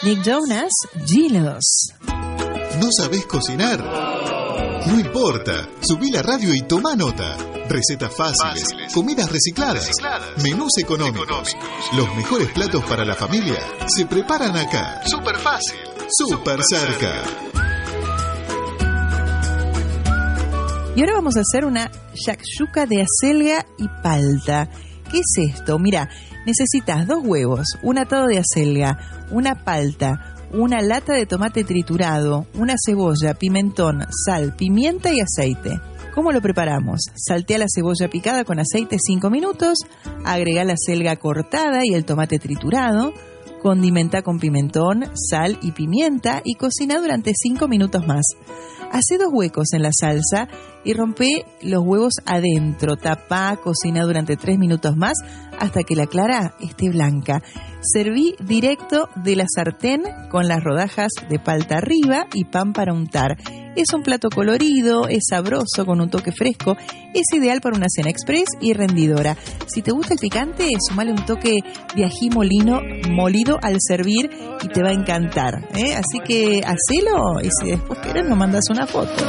Nick Jonas, Jealous. ¿No sabés cocinar? No importa, subí la radio y toma nota. Recetas fáciles, comidas recicladas, menús económicos. Los mejores platos para la familia se preparan acá. Súper fácil, súper cerca. Y ahora vamos a hacer una shakshuka de acelga y palta. ¿Qué es esto? Mira, necesitas 2 huevos, un atado de acelga, una palta, una lata de tomate triturado, una cebolla, pimentón, sal, pimienta y aceite. ¿Cómo lo preparamos? Saltea la cebolla picada con aceite 5 minutos, agrega la acelga cortada y el tomate triturado, condimenta con pimentón, sal y pimienta y cocina durante 5 minutos más. Hacé 2 huecos en la salsa y rompe los huevos adentro. Tapá, cocina durante 3 minutos más hasta que la clara esté blanca. Serví directo de la sartén con las rodajas de palta arriba y pan para untar. Es un plato colorido, es sabroso, con un toque fresco. Es ideal para una cena express y rendidora. Si te gusta el picante, sumale un toque de ají molido al servir y te va a encantar, ¿eh? Así que hacelo y si después querés nos mandas una foto.